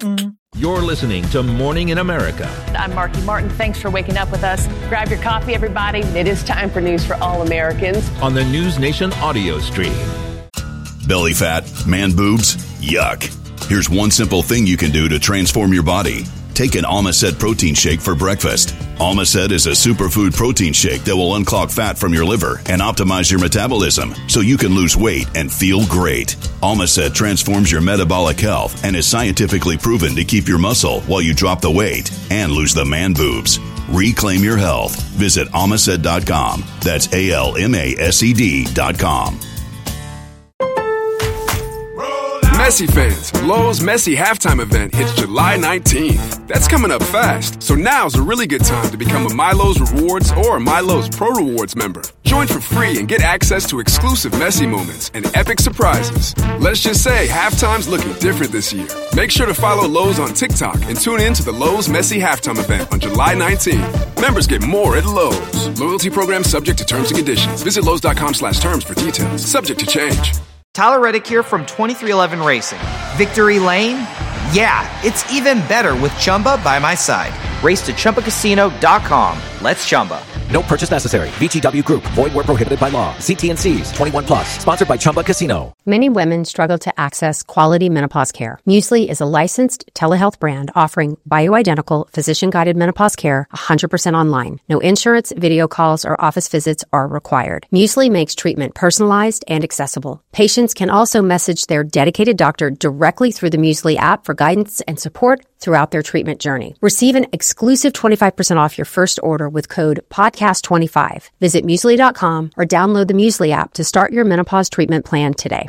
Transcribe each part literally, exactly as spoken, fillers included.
Mm-mm. You're listening to Morning in America. I'm Marky Martin. Thanks for waking up with us. Grab your coffee, everybody. It is time for News for All Americans. On the News Nation audio stream. Belly fat, man boobs, yuck. Here's one simple thing you can do to transform your body. Take an Almacet protein shake for breakfast. Almacet is a superfood protein shake that will unclog fat from your liver and optimize your metabolism so you can lose weight and feel great. Almacet transforms your metabolic health and is scientifically proven to keep your muscle while you drop the weight and lose the man boobs. Reclaim your health. Visit almacet dot com. That's A L M A S E D dot com. Messi fans, Lowe's Messi halftime event hits July nineteenth. That's coming up fast, so now's a really good time to become a MyLowe's Rewards or MyLowe's Pro Rewards member. Join for free and get access to exclusive Messi moments and epic surprises. Let's just say halftime's looking different this year. Make sure to follow Lowe's on TikTok and tune in to the Lowe's Messi halftime event on July nineteenth. Members get more at Lowe's. Loyalty program subject to terms and conditions. Visit Lowe's dot com slash terms for details. Subject to change. Tyler Reddick here from twenty-three eleven Racing. Victory Lane? Yeah, it's even better with Chumba by my side. Race to Chumba Casino dot com. Let's Chumba. No purchase necessary. V G W Group. Void where prohibited by law. See T and C's. twenty-one plus. Sponsored by Chumba Casino. Many women struggle to access quality menopause care. Muesli is a licensed telehealth brand offering bioidentical, physician-guided menopause care one hundred percent online. No insurance, video calls, or office visits are required. Muesli makes treatment personalized and accessible. Patients can also message their dedicated doctor directly through the Muesli app for guidance and support throughout their treatment journey. Receive an exclusive twenty-five percent off your first order with code podcast twenty-five. Visit muesli dot com or download the Muesli app to start your menopause treatment plan today.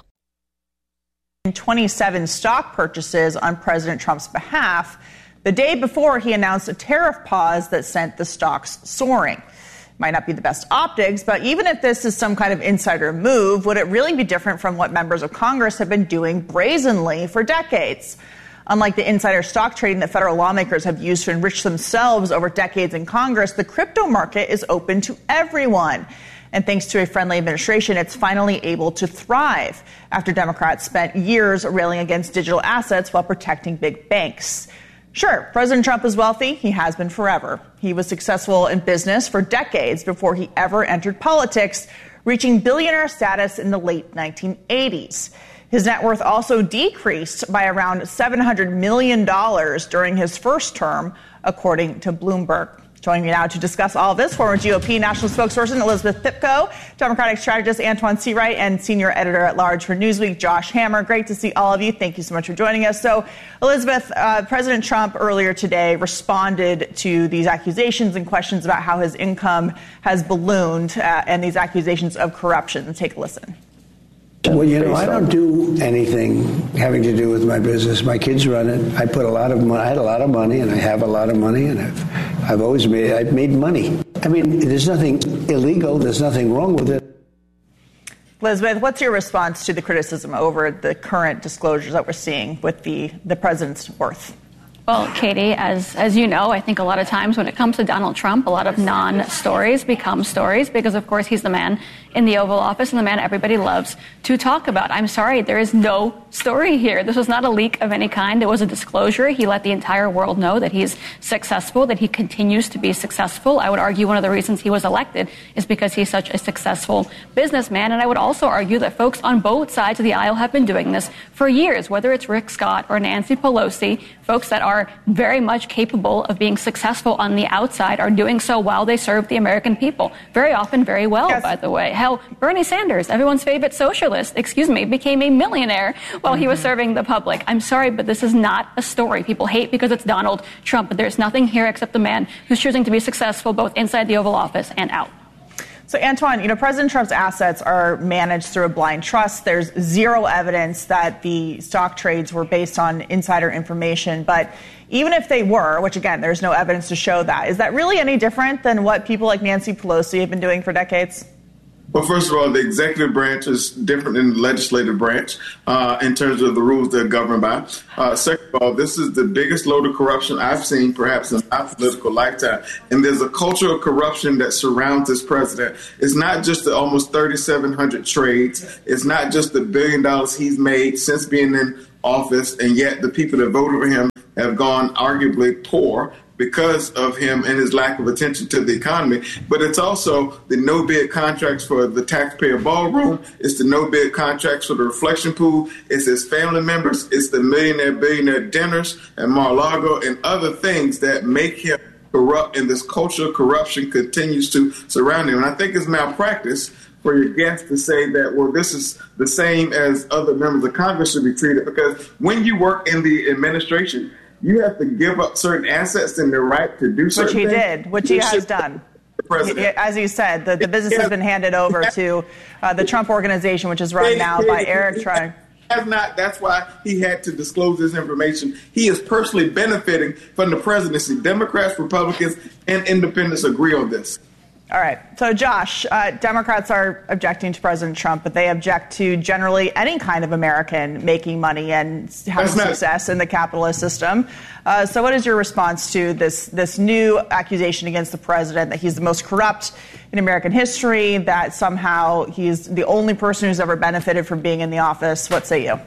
twenty-seven stock purchases on President Trump's behalf the day before he announced a tariff pause that sent the stocks soaring. Might not be the best optics, but even if this is some kind of insider move, would it really be different from what members of Congress have been doing brazenly for decades? Unlike the insider stock trading that federal lawmakers have used to enrich themselves over decades in Congress, the crypto market is open to everyone. And thanks to a friendly administration, it's finally able to thrive after Democrats spent years railing against digital assets while protecting big banks. Sure, President Trump is wealthy. He has been forever. He was successful in business for decades before he ever entered politics, reaching billionaire status in the late nineteen eighties. His net worth also decreased by around seven hundred million dollars during his first term, according to Bloomberg. Joining me now to discuss all of this, former G O P national spokesperson Elizabeth Pipko, Democratic strategist Antoine Seawright, and senior editor-at-large for Newsweek, Josh Hammer. Great to see all of you. Thank you so much for joining us. So, Elizabeth, uh, President Trump earlier today responded to these accusations and questions about how his income has ballooned uh, and these accusations of corruption. Take a listen. Well, you know, I don't do anything having to do with my business. My kids run it. I put a lot of money. I had a lot of money, and I have a lot of money, and I've, I've always made. I've made money. I mean, there's nothing illegal. There's nothing wrong with it. Elizabeth, what's your response to the criticism over the current disclosures that we're seeing with the the president's worth? Well, Katie, as as you know, I think a lot of times when it comes to Donald Trump, a lot of non-stories become stories because, of course, he's the man in the Oval Office and the man everybody loves to talk about. I'm sorry, there is no story here. This was not a leak of any kind. It was a disclosure. He let the entire world know that he's successful, that he continues to be successful. I would argue one of the reasons he was elected is because he's such a successful businessman. And I would also argue that folks on both sides of the aisle have been doing this for years, whether it's Rick Scott or Nancy Pelosi. Folks that are very much capable of being successful on the outside are doing so while they serve the American people. Very often, very well, yes. By the way. Hell, Bernie Sanders, everyone's favorite socialist, excuse me, became a millionaire while mm-hmm. he was serving the public. I'm sorry, but this is not a story. People hate because it's Donald Trump, but there's nothing here except the man who's choosing to be successful both inside the Oval Office and out. So, Antoine, you know, President Trump's assets are managed through a blind trust. There's zero evidence that the stock trades were based on insider information. But even if they were, which, again, there's no evidence to show that, is that really any different than what people like Nancy Pelosi have been doing for decades? Well, first of all, the executive branch is different than the legislative branch uh, in terms of the rules they're governed by. Uh, second of all, this is the biggest load of corruption I've seen perhaps in my political lifetime. And there's a culture of corruption that surrounds this president. It's not just the almost thirty-seven hundred trades. It's not just the billion dollars he's made since being in office. And yet the people that voted for him have gone arguably poor because of him and his lack of attention to the economy. But it's also the no-bid contracts for the taxpayer ballroom. It's the no-bid contracts for the reflection pool. It's his family members. It's the millionaire billionaire dinners at Mar-a-Lago and other things that make him corrupt, and this culture of corruption continues to surround him. And I think it's malpractice for your guest to say that, well, this is the same as other members of Congress should be treated, because when you work in the administration, you have to give up certain assets and the right to do certain things. Which he things. did, which he has done. As you said, the, the business has been handed over to uh, the Trump Organization, which is run now by Eric Trump. Has not. That's why he had to disclose this information. He is personally benefiting from the presidency. Democrats, Republicans, and independents agree on this. All right. So, Josh, uh, Democrats are objecting to President Trump, but they object to generally any kind of American making money and having success in the capitalist system. Uh, so what is your response to this this new accusation against the president that he's the most corrupt in American history, that somehow he's the only person who's ever benefited from being in the office? What say you?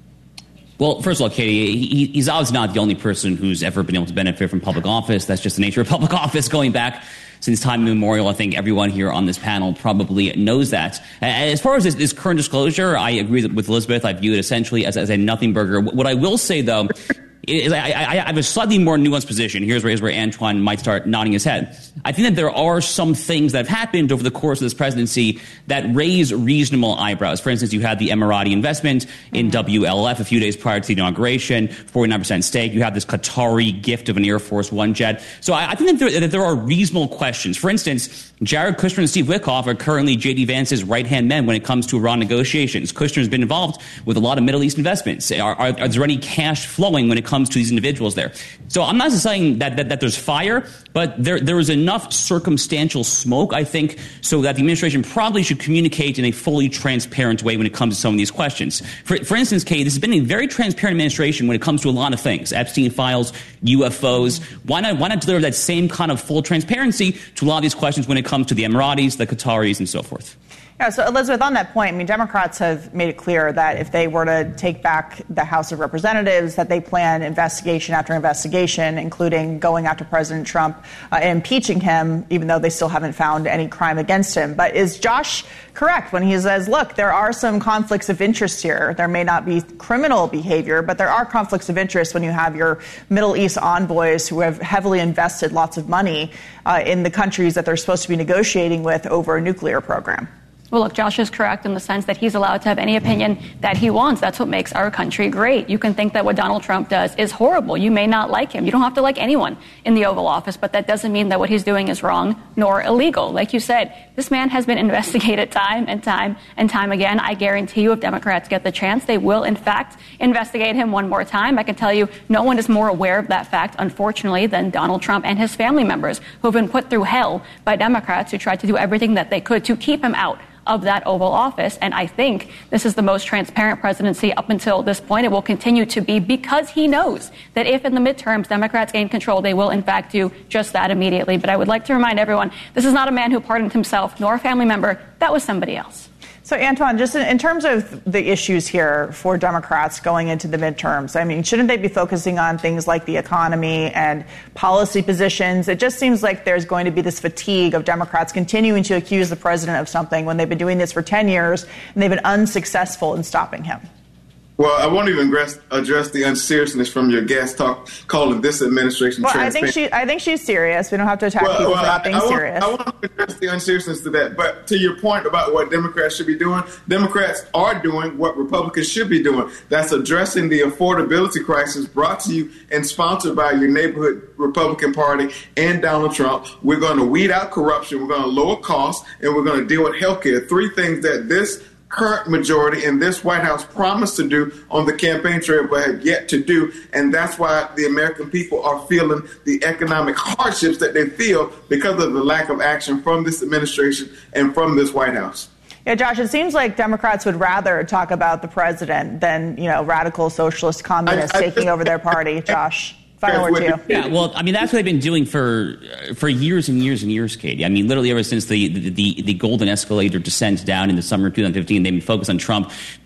Well, first of all, Katie, he, he's obviously not the only person who's ever been able to benefit from public office. That's just the nature of public office going back since time immemorial. I think everyone here on this panel probably knows that. As far as this, this current disclosure, I agree with Elizabeth. I view it essentially as, as a nothing burger. What I will say, though, is I, I, I have a slightly more nuanced position. Here's where, here's where Antoine might start nodding his head. I think that there are some things that have happened over the course of this presidency that raise reasonable eyebrows. For instance, you had the Emirati investment in W L F a few days prior to the inauguration, forty-nine percent stake. You have this Qatari gift of an Air Force One jet. So I, I think that there, that there are reasonable questions. For instance, Jared Kushner and Steve Witkoff are currently J D Vance's right-hand men when it comes to Iran negotiations. Kushner has been involved with a lot of Middle East investments. Are, are, are there any cash flowing when it comes to these individuals there? So I'm not saying that, that, that there's fire, but there there is enough circumstantial smoke, I think, so that the administration probably should communicate in a fully transparent way when it comes to some of these questions. For, for instance, Kay, this has been a very transparent administration when it comes to a lot of things. Epstein files, U F Os. Why not, why not deliver that same kind of full transparency to a lot of these questions when it comes to the Emiratis, the Qataris, and so forth? Yeah, so Elizabeth, on that point, I mean, Democrats have made it clear that if they were to take back the House of Representatives, that they plan investigation after investigation, including going after President Trump uh, and impeaching him, even though they still haven't found any crime against him. But is Josh correct when he says, look, there are some conflicts of interest here? There may not be criminal behavior, but there are conflicts of interest when you have your Middle East envoys who have heavily invested lots of money uh, in the countries that they're supposed to be negotiating with over a nuclear program. Well, look, Josh is correct in the sense that he's allowed to have any opinion that he wants. That's what makes our country great. You can think that what Donald Trump does is horrible. You may not like him. You don't have to like anyone in the Oval Office, but that doesn't mean that what he's doing is wrong nor illegal. Like you said, this man has been investigated time and time and time again. I guarantee you if Democrats get the chance, they will, in fact, investigate him one more time. I can tell you no one is more aware of that fact, unfortunately, than Donald Trump and his family members who have been put through hell by Democrats who tried to do everything that they could to keep him out of that Oval Office. And I think this is the most transparent presidency up until this point. It will continue to be because he knows that if in the midterms Democrats gain control, they will in fact do just that immediately. But I would like to remind everyone, this is not a man who pardoned himself nor a family member. That was somebody else. So, Antoine, just in, in terms of the issues here for Democrats going into the midterms, I mean, shouldn't they be focusing on things like the economy and policy positions? It just seems like there's going to be this fatigue of Democrats continuing to accuse the president of something when they've been doing this for ten years and they've been unsuccessful in stopping him. Well, I won't even address, address the unseriousness from your guest talk calling this administration well, transparent. I think she, I think she's serious. We don't have to attack well, people well, for not being I, I serious. Want, I want to address the unseriousness to that. But to your point about what Democrats should be doing, Democrats are doing what Republicans should be doing. That's addressing the affordability crisis brought to you and sponsored by your neighborhood Republican Party and Donald Trump. We're going to weed out corruption. We're going to lower costs, and we're going to deal with health care. Three things that this current majority in this White House promised to do on the campaign trail but have yet to do. And that's why the American people are feeling the economic hardships that they feel because of the lack of action from this administration and from this White House. Yeah, Josh, it seems like Democrats would rather talk about the president than, you know, radical socialist communists I, I taking just, over their party. Josh. Final word to you. Yeah, well, I mean, that's what they've been doing for for years and years and years, Katie. I mean, literally ever since the the, the, the golden escalator descent down in the summer of two thousand fifteen, they've been focused on Trump.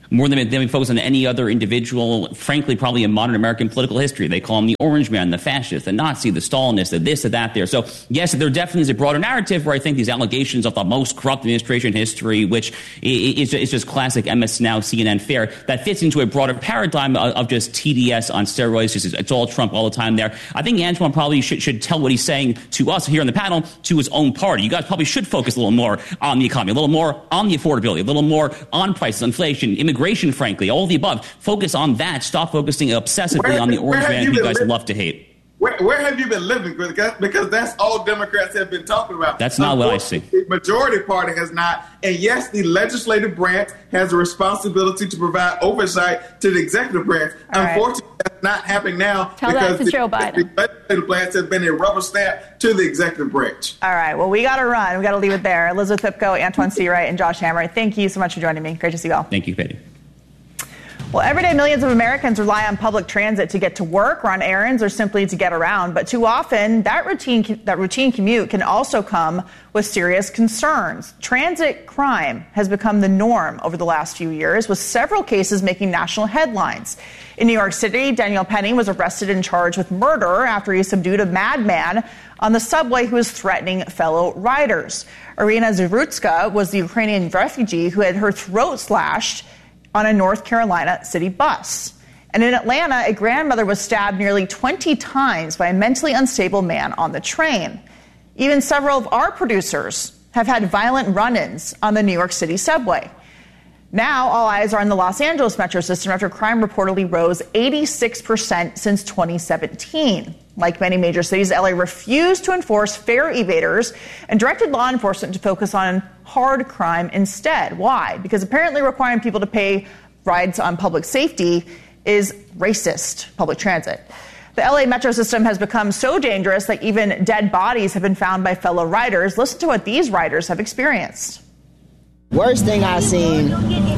more than, than we focus on any other individual, frankly, probably in modern American political history. They call him the Orange Man, the fascist, the Nazi, the Stalinist, the this, the that there. So, yes, there definitely is a broader narrative where I think these allegations of the most corrupt administration in history, which is, is just classic M S Now, C N N fare, that fits into a broader paradigm of, of just T D S on steroids. Just, it's all Trump all the time there. I think Antoine probably should, should tell what he's saying to us here on the panel, to his own party. You guys probably should focus a little more on the economy, a little more on the affordability, a little more on prices, inflation, immigration, frankly, all the above. Focus on that. Stop focusing obsessively where, on the Orange Man who you guys living? love to hate. Where, where have you been living? Because that's all Democrats have been talking about. That's not what I see. The majority party has not. And yes, the legislative branch has a responsibility to provide oversight to the executive branch. All Unfortunately, right. that's not happening now. Tell because that to the, Joe Biden. The legislative branch has been a rubber stamp to the executive branch. All right. Well, we got to run. We got to leave it there. Elizabeth Pipko, Antoine Seawright, and Josh Hammer, thank you so much for joining me. Great to see you all. Thank you, Patty. Well, every day millions of Americans rely on public transit to get to work, run errands, or simply to get around. But too often, that routine that routine commute can also come with serious concerns. Transit crime has become the norm over the last few years, with several cases making national headlines. In New York City, Daniel Penny was arrested and charged with murder after he subdued a madman on the subway who was threatening fellow riders. Irina Zurutska was the Ukrainian refugee who had her throat slashed on a North Carolina city bus. And in Atlanta, a grandmother was stabbed nearly twenty times by a mentally unstable man on the train. Even several of our producers have had violent run-ins on the New York City subway. Now, all eyes are on the Los Angeles metro system after crime reportedly rose eighty-six percent since twenty seventeen. Like many major cities, L A refused to enforce fare evaders and directed law enforcement to focus on hard crime instead. Why? Because apparently requiring people to pay rides on public safety is racist public transit. The L A metro system has become so dangerous that even dead bodies have been found by fellow riders. Listen to what these riders have experienced. Worst thing I've seen,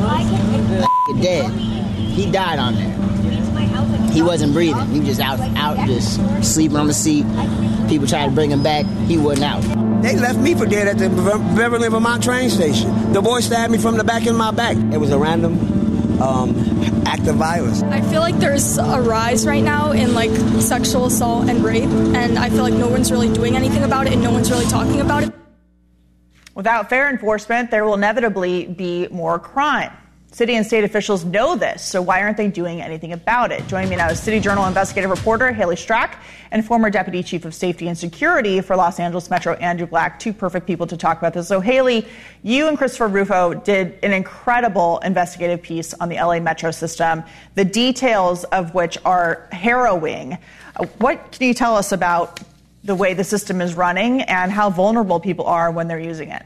dead. He died on there. He wasn't breathing. He was just out, out, just sleeping on the seat. People tried to bring him back. He wasn't out. They left me for dead at the Beverly, Vermont train station. The boy stabbed me from the back of my back. It was a random um, act of violence. I feel like there's a rise right now in like sexual assault and rape, and I feel like no one's really doing anything about it, and no one's really talking about it. Without fair enforcement, there will inevitably be more crime. City and state officials know this, so why aren't they doing anything about it? Joining me now is City Journal investigative reporter Haley Strack and former Deputy Chief of Safety and Security for Los Angeles Metro, Andrew Black, two perfect people to talk about this. So, Haley, you and Christopher Rufo did an incredible investigative piece on the L A Metro system, the details of which are harrowing. What can you tell us about the way the system is running and how vulnerable people are when they're using it?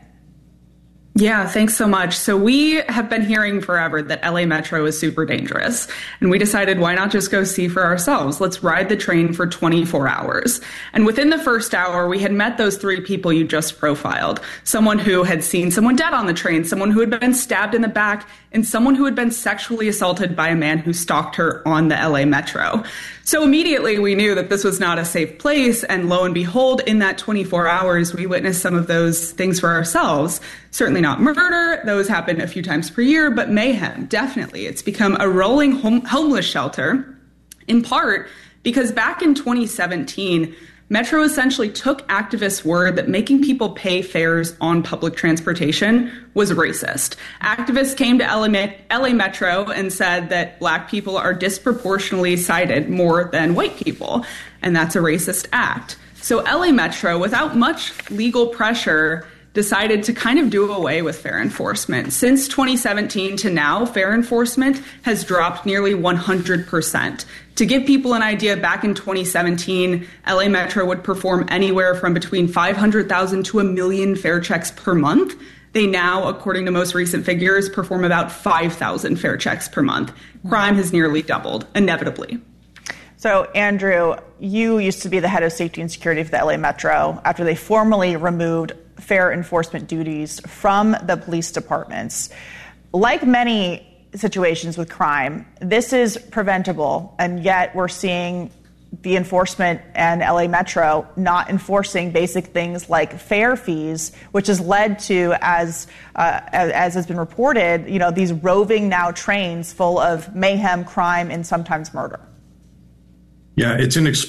Yeah, thanks so much. So we have been hearing forever that L A Metro is super dangerous. And we decided, why not just go see for ourselves? Let's ride the train for twenty-four hours. And within the first hour, we had met those three people you just profiled. Someone who had seen someone dead on the train, someone who had been stabbed in the back, and someone who had been sexually assaulted by a man who stalked her on the L A Metro. So immediately we knew that this was not a safe place. And lo and behold, in that twenty-four hours, we witnessed some of those things for ourselves. Certainly not murder. Those happen a few times per year, but mayhem, definitely. It's become a rolling home- homeless shelter, in part because back in twenty seventeen, Metro essentially took activists' word that making people pay fares on public transportation was racist. Activists came to L A Metro and said that black people are disproportionately cited more than white people, and that's a racist act. So L A Metro, without much legal pressure, decided to kind of do away with fare enforcement. Since twenty seventeen to now, fare enforcement has dropped nearly one hundred percent. To give people an idea, back in twenty seventeen, L A Metro would perform anywhere from between five hundred thousand to a million fare checks per month. They now, according to most recent figures, perform about five thousand fare checks per month. Crime has nearly doubled, inevitably. So, Andrew, you used to be the head of safety and security for the L A Metro after they formally removed fare enforcement duties from the police departments. Like many situations with crime, this is preventable, and yet we're seeing the enforcement and L A Metro not enforcing basic things like fare fees, which has led to, as uh, as, as has been reported, you know, these roving now trains full of mayhem, crime, and sometimes murder. Yeah, it's an